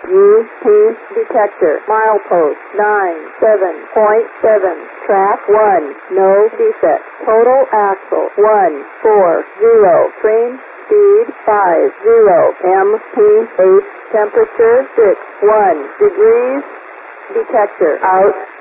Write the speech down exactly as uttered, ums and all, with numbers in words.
U P detector. Milepost nine seven point seven. Track one. No defect. Total axle one four zero. Train speed five zero. M P H temperature six one degrees. Detector out.